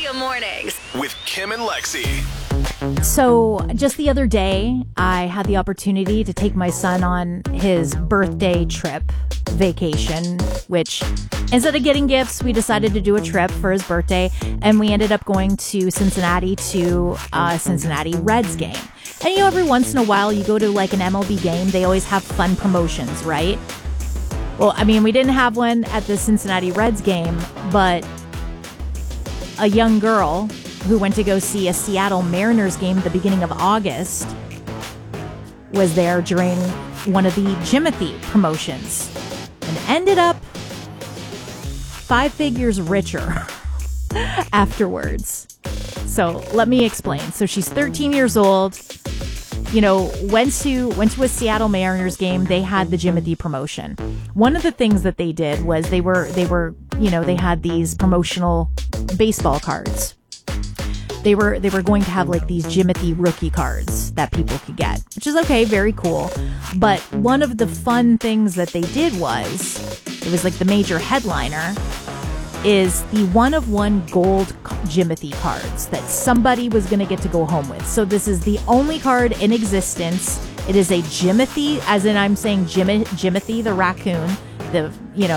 Radio Mornings with Kim and Lexi. So just the other day, I had the opportunity to take my son on his birthday trip vacation, which instead of getting gifts, we decided to do a trip for his birthday, and we ended up going to Cincinnati to a Cincinnati Reds game. And you know, every once in a while you go to like an MLB game, they always have fun promotions, right? Well, I mean, we didn't have one at the Cincinnati Reds game, but a young girl who went to go see a Seattle Mariners game at the beginning of August was there during one of the Jimothy promotions and ended up 5 figures richer afterwards. So let me explain. So she's 13 years old, you know, went to a Seattle Mariners game. They had the Jimothy promotion. One of the things that they did was they had these promotional baseball cards. They were going to have like these Jimothy rookie cards that people could get, which is okay, very cool. But one of the fun things that they did it was like the major headliner, is the 1-of-1 gold Jimothy cards that somebody was going to get to go home with. So this is the only card in existence. It is a Jimothy, as in I'm saying Jimothy the raccoon, the,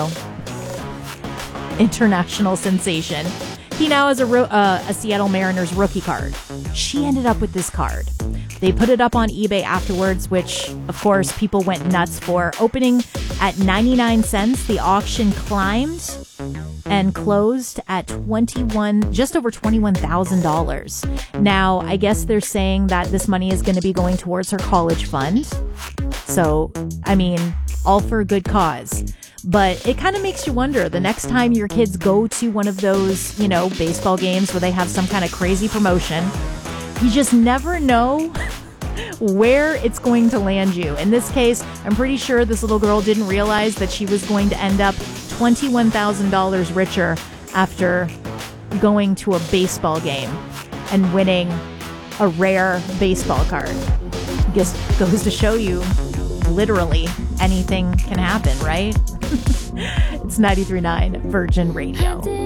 international sensation. He now has a Seattle Mariners rookie card. She ended up with this card. They put it up on eBay afterwards, which, of course, people went nuts for. Opening at 99 cents, the auction climbed and closed at just over $21,000. Now, I guess they're saying that this money is going to be going towards her college fund. So, I mean, all for a good cause. But it kind of makes you wonder, the next time your kids go to one of those, baseball games where they have some kind of crazy promotion, you just never know where it's going to land you. In this case, I'm pretty sure this little girl didn't realize that she was going to end up $21,000 richer after going to a baseball game and winning a rare baseball card. Just goes to show you, literally anything can happen, right? It's 93.9 Virgin Radio.